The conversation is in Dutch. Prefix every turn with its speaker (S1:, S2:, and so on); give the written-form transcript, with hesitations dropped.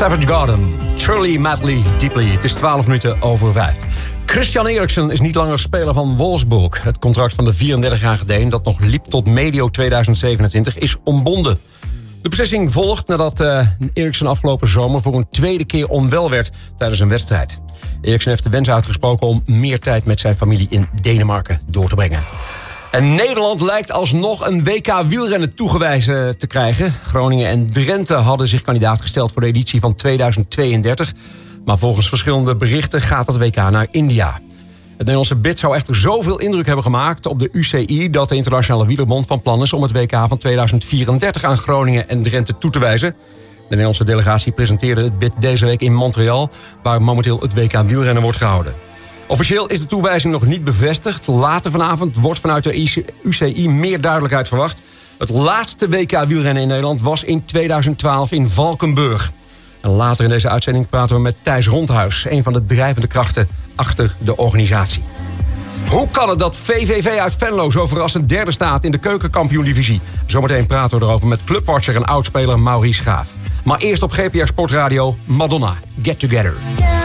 S1: Savage Garden, Truly, Madly, Deeply. Het is 12 minuten over 5. Christian Eriksen is niet langer speler van Wolfsburg. Het contract van de 34-jarige Deen, dat nog liep tot medio 2027, is ontbonden. De beslissing volgt nadat Eriksen afgelopen zomer voor een tweede keer onwel werd tijdens een wedstrijd. Eriksen heeft de wens uitgesproken om meer tijd met zijn familie in Denemarken door te brengen. En Nederland lijkt alsnog een WK wielrennen toegewezen te krijgen. Groningen en Drenthe hadden zich kandidaat gesteld voor de editie van 2032. Maar volgens verschillende berichten gaat dat WK naar India. Het Nederlandse bid zou echter zoveel indruk hebben gemaakt op de UCI... dat de Internationale Wielerbond van plan is om het WK van 2034 aan Groningen en Drenthe toe te wijzen. De Nederlandse delegatie presenteerde het bid deze week in Montreal... waar momenteel het WK wielrennen wordt gehouden. Officieel is de toewijzing nog niet bevestigd. Later vanavond wordt vanuit de UCI meer duidelijkheid verwacht. Het laatste WK wielrennen in Nederland was in 2012 in Valkenburg. En later in deze uitzending praten we met Thijs Rondhuis... een van de drijvende krachten achter de organisatie. Hoe kan het dat VVV uit Venlo zo verrassend derde staat in de keukenkampioen-divisie? Zometeen praten we erover met clubwatcher en oudspeler Maurice Schaaf. Maar eerst op GPR Sportradio, Madonna, Get Together.